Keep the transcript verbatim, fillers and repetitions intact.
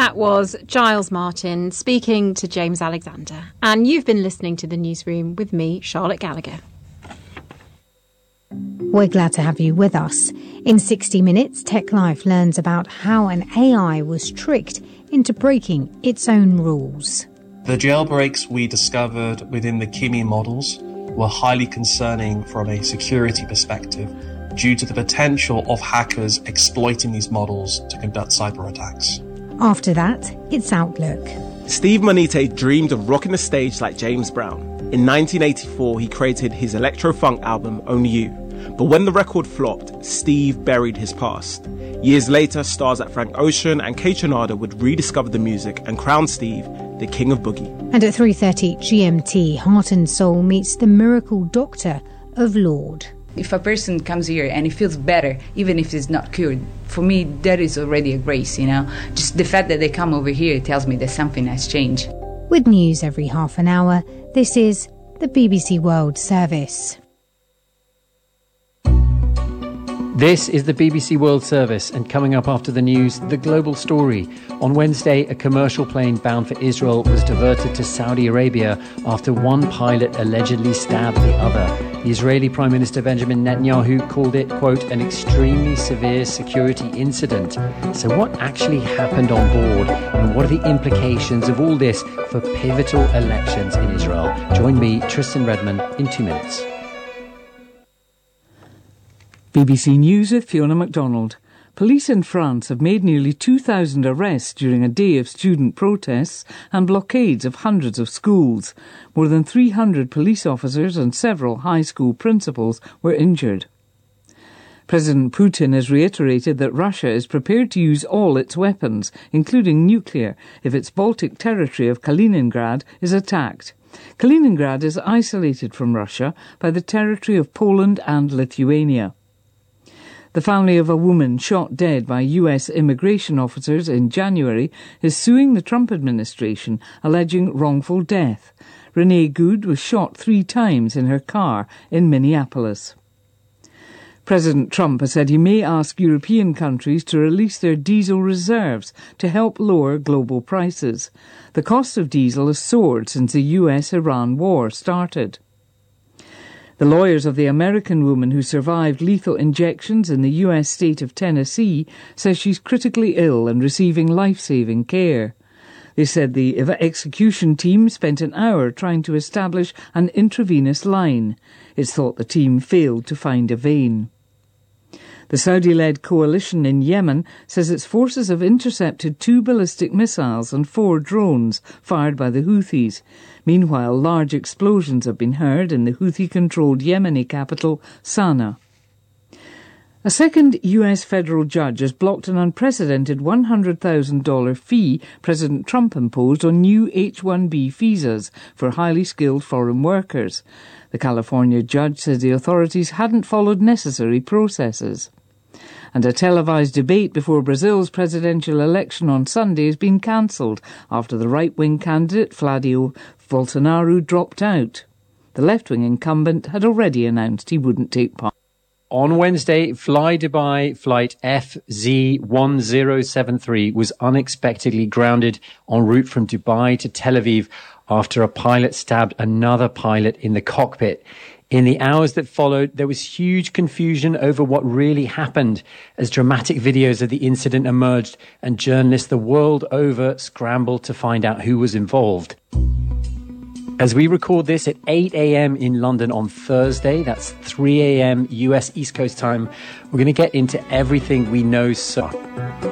That was Giles Martin speaking to James Alexander. And you've been listening to The Newsroom with me, Charlotte Gallagher. We're glad to have you with us. In sixty minutes, Tech Life learns about how an A I was tricked into breaking its own rules. The jailbreaks we discovered within the Kimi models were highly concerning from a security perspective due to the potential of hackers exploiting these models to conduct cyber attacks. After that, it's Outlook. Steve Monite dreamed of rocking the stage like James Brown. In nineteen eighty-four, he created his electro-funk album, Only You. But when the record flopped, Steve buried his past. Years later, stars like Frank Ocean and Kaytranada would rediscover the music and crown Steve the king of boogie. And at three thirty G M T, Heart and Soul meets the miracle doctor of Lord. If a person comes here and he feels better, even if it's not cured, for me, that is already a grace, you know. Just the fact that they come over here tells me that something has changed. With news every half an hour, this is the B B C World Service. This is the B B C World Service, and coming up after the news, the global story. On Wednesday, a commercial plane bound for Israel was diverted to Saudi Arabia after one pilot allegedly stabbed the other. The Israeli Prime Minister Benjamin Netanyahu called it, quote, an extremely severe security incident. So what actually happened on board, and what are the implications of all this for pivotal elections in Israel? Join me, Tristan Redman, in two minutes. B B C News with Fiona MacDonald. Police in France have made nearly two thousand arrests during a day of student protests and blockades of hundreds of schools. More than three hundred police officers and several high school principals were injured. President Putin has reiterated that Russia is prepared to use all its weapons, including nuclear, if its Baltic territory of Kaliningrad is attacked. Kaliningrad is isolated from Russia by the territory of Poland and Lithuania. The family of a woman shot dead by U S immigration officers in January is suing the Trump administration, alleging wrongful death. Renee Good was shot three times in her car in Minneapolis. President Trump has said he may ask European countries to release their diesel reserves to help lower global prices. The cost of diesel has soared since the U S Iran war started. The lawyers of the American woman who survived lethal injections in the U S state of Tennessee say she's critically ill and receiving life-saving care. They said the execution team spent an hour trying to establish an intravenous line. It's thought the team failed to find a vein. The Saudi-led coalition in Yemen says its forces have intercepted two ballistic missiles and four drones fired by the Houthis. Meanwhile, large explosions have been heard in the Houthi-controlled Yemeni capital, Sana'a. A second U S federal judge has blocked an unprecedented one hundred thousand dollars fee President Trump imposed on new H one B visas for highly skilled foreign workers. The California judge says the authorities hadn't followed necessary processes. And a televised debate before Brazil's presidential election on Sunday has been cancelled after the right-wing candidate Flávio Bolsonaro dropped out. The left-wing incumbent had already announced he wouldn't take part. On Wednesday, Fly Dubai flight F Z one zero seven three was unexpectedly grounded en route from Dubai to Tel Aviv after a pilot stabbed another pilot in the cockpit. In the hours that followed, there was huge confusion over what really happened as dramatic videos of the incident emerged and journalists the world over scrambled to find out who was involved. As we record this at eight a.m. in London on Thursday, that's three a.m. U S East Coast time, we're going to get into everything we know so